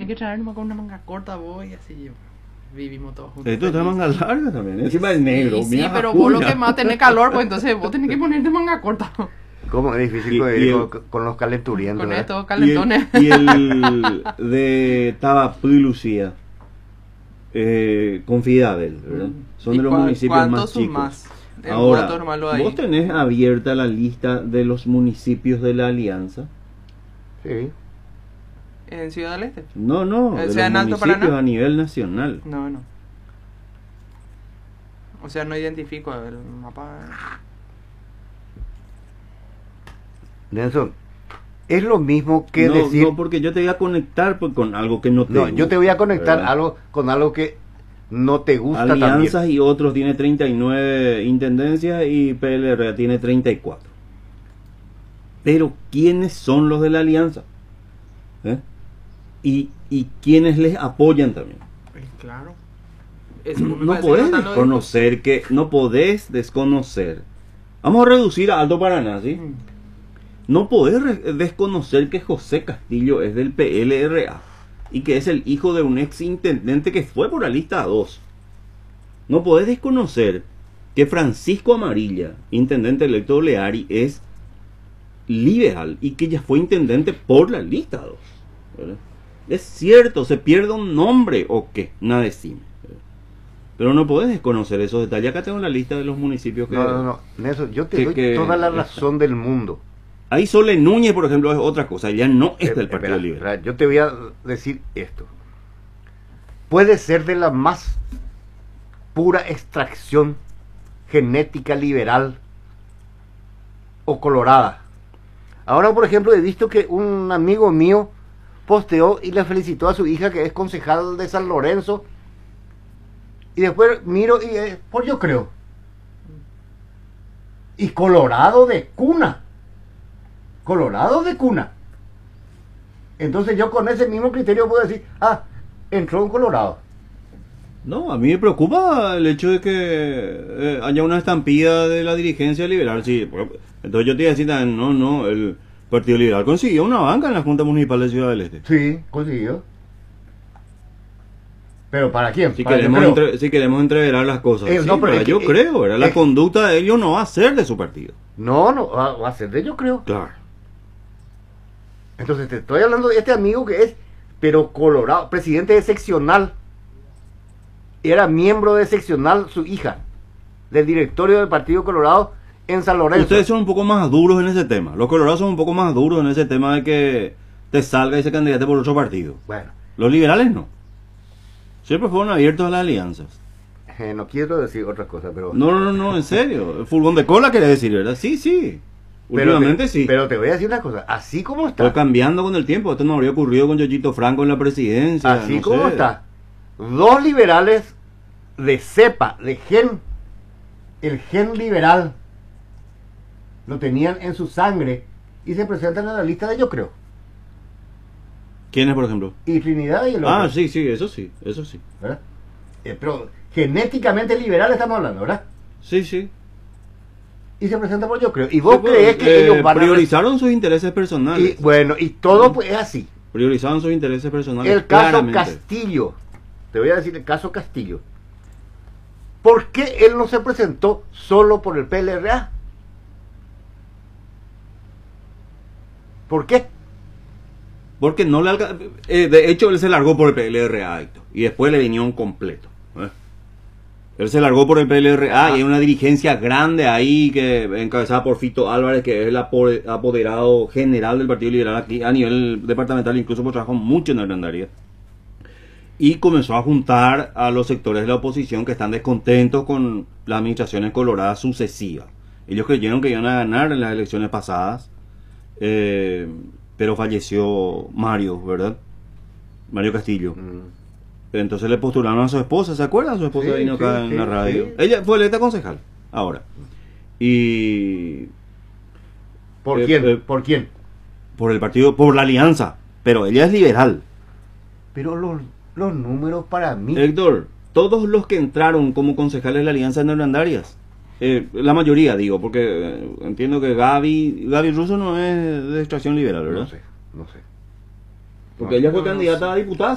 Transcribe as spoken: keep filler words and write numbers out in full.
que traer nomás con una manga corta vos y así vivimos todos juntos. Esto es de manga larga también, encima es negro. Y, sí, pero vos lo que más tenés calor, pues entonces vos tenés que ponerte manga corta. ¿Cómo es difícil Y- con, y el- con, con los calenturientos? Con ¿verdad? estos Y calentones. el, y el de Tabapú y Lucía, eh, con Fidabel, ¿verdad? Son ¿Y de los cuál- municipios cuántos más son chicos. más? El Ahora, voto hermano ahí. vos tenés abierta la lista de los municipios de la Alianza. Sí. ¿En Ciudad del Este? No, no, O de sea, los en Alto municipios Paraná. a nivel nacional. No, no. O sea, no identifico el mapa. Nelson, es lo mismo que no, decir... no, porque yo te voy a conectar pues, con algo que no te No, gusta, yo te voy a conectar ¿verdad? algo con algo que no te gusta Alianzas también. y otros tiene treinta y nueve intendencias y P L R A tiene treinta y cuatro. Pero ¿quiénes son los de la alianza? ¿Eh? Y, y quiénes les apoyan también. Eh, Claro. Eso me No parece que podés no están los- desconocer que no podés desconocer. Vamos a reducir a Alto Paraná, ¿sí? Mm. No podés re- desconocer que José Castillo es del P L R A y que es el hijo de un ex intendente que fue por la lista dos. No podés desconocer que Francisco Amarilla, intendente electo de Oleari, es liberal y que ya fue intendente por la lista dos. ¿Verdad? Es cierto, se pierde un nombre o qué, nada decime. ¿Verdad? Pero no podés desconocer esos detalles. Acá tengo la lista de los municipios que... No, no, no. Nelson, yo te que- doy que- toda la razón del mundo. Ahí Sole Núñez, por ejemplo, es otra cosa. Ya no es Eh, del Partido espera, Liberal. espera, yo te voy a decir esto. Puede ser de la más pura extracción genética liberal o colorada. Ahora, por ejemplo, he visto que un amigo mío posteó y le felicitó a su hija que es concejal de San Lorenzo. Y después miro y es por yo creo. Y colorado de cuna. Colorado de cuna. Entonces yo con ese mismo criterio puedo decir, ah, entró un colorado. No, a mí me preocupa el hecho de que eh, haya una estampida de la dirigencia liberal. Sí, pues, entonces yo te iba a decir, también, no, no, el Partido Liberal consiguió una banca en la Junta Municipal de Ciudad del Este. Sí, consiguió. ¿Pero para quién? Si Para queremos, yo creo. entre- si queremos entreverar las cosas. Eh, Sí, no, pero pero es que- yo eh, creo, ¿verdad? La es- conducta de ellos no va a ser de su partido. No, no, va, va a ser de yo creo. Claro. Entonces te estoy hablando de este amigo que es, pero colorado, presidente de seccional. Era miembro de seccional su hija, del directorio del Partido Colorado en San Lorenzo. Ustedes son un poco más duros en ese tema. Los colorados son un poco más duros en ese tema de que te salga y se candidate por otro partido. Bueno, Los liberales no. Siempre fueron abiertos a las alianzas. eh, no quiero decir otra cosa, pero... No, no, no, no, en serio. El furgón de cola quiere decir, ¿verdad? Sí, sí. pero Últimamente te, sí. Pero te voy a decir una cosa, así como está, Fue cambiando con el tiempo. Esto no habría ocurrido con Yoyito Franco en la presidencia. así no como sé. está, dos liberales de cepa, de gen, el gen liberal, lo tenían en su sangre y se presentan en la lista de yo creo. ¿Quiénes, por ejemplo? Y Trinidad y el otro. Ah, sí, sí, eso sí, eso sí. ¿Verdad? Eh, pero genéticamente liberal estamos hablando, ¿verdad? Sí, sí. Y se presenta por yo creo. Y vos Sí, pues, crees que eh, ellos van priorizaron sus intereses a... personales. Y, bueno, y todo pues es así. Priorizaron sus intereses personales. El caso claramente. Castillo. Te voy a decir el caso Castillo. ¿Por qué él no se presentó solo por el P L R A? ¿Por qué? Porque no le alca- eh, de hecho, él se largó por el P L R A Héctor, y después le venía un completo. ¿eh? Él se largó por el P L R A Ah. y hay una dirigencia grande ahí que encabezada por Fito Álvarez, que es el apo- apoderado general del Partido Liberal aquí a nivel departamental, incluso pues, trabajó mucho en Hernandaria. Y comenzó a juntar a los sectores de la oposición que están descontentos con las administraciones coloradas sucesivas. Ellos creyeron que iban a ganar en las elecciones pasadas, eh, pero falleció Mario, ¿verdad? Mario Castillo. Mm. Entonces le postularon a su esposa, ¿se acuerdan? Su esposa Sí, vino acá sí, en sí, la radio. sí. Ella fue electa concejal, ahora. Y ¿Por Eh, quién? eh, ¿Por quién? por el partido, por la alianza, pero ella es liberal. Pero los, los números para mí... Héctor, todos los que entraron como concejales de la alianza en Hernandarias, eh, la mayoría digo, porque eh, entiendo que Gaby, Gaby Russo no es de extracción liberal, ¿verdad? no sé, no sé. Porque No, ella fue no, no candidata sé. a diputada.